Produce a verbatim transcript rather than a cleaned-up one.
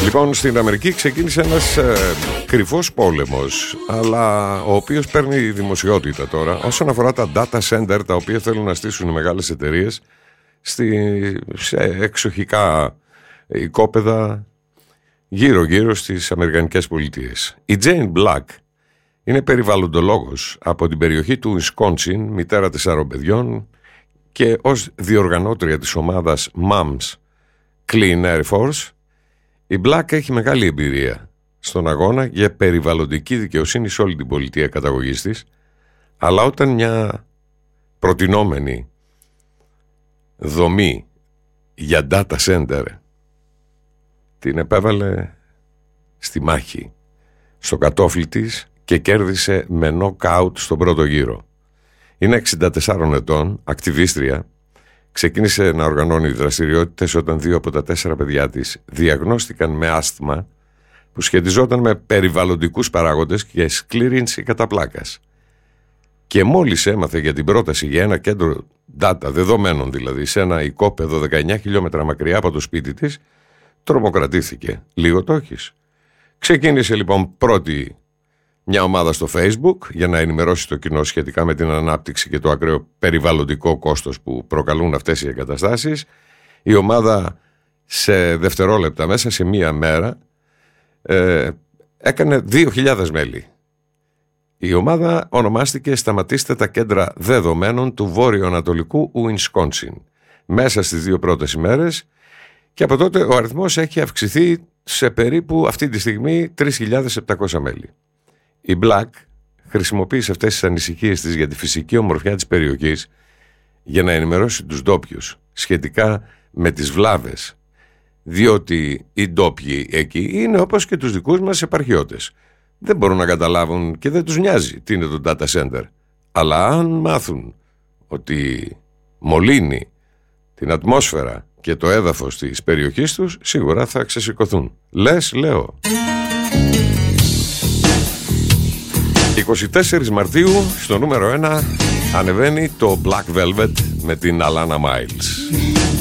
Λοιπόν, στην Αμερική ξεκίνησε ένας ε, κρυφός πόλεμος, αλλά ο οποίος παίρνει δημοσιότητα τώρα όσον αφορά τα data center, τα οποία θέλουν να στήσουν οι μεγάλες εταιρείες στη, σε εξοχικά οικόπεδα γύρω-γύρω στις Αμερικανικές πολιτείες. Η Jane Black είναι περιβαλλοντολόγος από την περιοχή του Wisconsin, μητέρα τεσσάρων παιδιών, και ως διοργανώτρια της ομάδας Moms Clean Air Force, η Black έχει μεγάλη εμπειρία στον αγώνα για περιβαλλοντική δικαιοσύνη σε όλη την πολιτεία καταγωγής της, αλλά όταν μια προτινόμενη δομή για data center την επέβαλε στη μάχη, στο κατόφλι της, και κέρδισε με knockout στον πρώτο γύρο. Είναι εξήντα τεσσάρων ετών, ακτιβίστρια. Ξεκίνησε να οργανώνει δραστηριότητες όταν δύο από τα τέσσερα παιδιά της διαγνώστηκαν με άσθμα που σχετιζόταν με περιβαλλοντικούς παράγοντες και σκλήρυνση κατά πλάκας. Και μόλις έμαθε για την πρόταση για ένα κέντρο data, δεδομένων δηλαδή, σε ένα οικόπεδο δεκαεννιά χιλιόμετρα μακριά από το σπίτι της, τρομοκρατήθηκε. Λίγο το έχεις. Ξεκίνησε λοιπόν πρώτη μια ομάδα στο Facebook για να ενημερώσει το κοινό σχετικά με την ανάπτυξη και το ακραίο περιβαλλοντικό κόστος που προκαλούν αυτές οι εγκαταστάσεις. Η ομάδα σε δευτερόλεπτα, μέσα σε μία μέρα, ε, έκανε δύο χιλιάδες μέλη. Η ομάδα ονομάστηκε «Σταματήστε τα κέντρα δεδομένων του βόρειο-ανατολικού Wisconsin» μέσα στις δύο πρώτες ημέρες, και από τότε ο αριθμός έχει αυξηθεί σε περίπου αυτή τη στιγμή τρεις χιλιάδες επτακόσια μέλη. Η Black χρησιμοποίησε αυτές τις ανησυχίες της για τη φυσική ομορφιά της περιοχής για να ενημερώσει τους ντόπιους σχετικά με τις βλάβες, διότι οι ντόπιοι εκεί είναι όπως και τους δικούς μας επαρχιώτες. Δεν μπορούν να καταλάβουν και δεν τους νοιάζει τι είναι το data center, αλλά αν μάθουν ότι μολύνει την ατμόσφαιρα και το έδαφος της περιοχής τους, σίγουρα θα ξεσηκωθούν. Λες, λέω. είκοσι τέσσερις Μαρτίου στο νούμερο ένα ανεβαίνει το Black Velvet με την Alana Miles.